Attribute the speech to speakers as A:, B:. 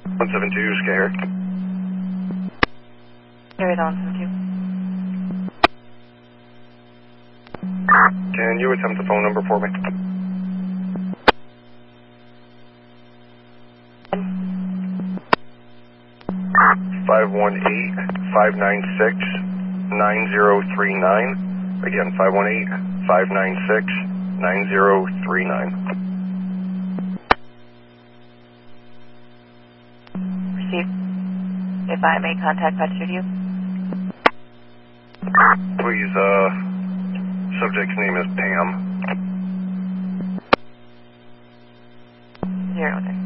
A: 172, Scare.
B: Carry on, 72.
A: Can you attempt the phone number for me? 518-596-9039. Again, 518-596-9039.
B: Receive. If I may contact Patch Studio.
A: Please, subject's name is Pam.
B: 0 there.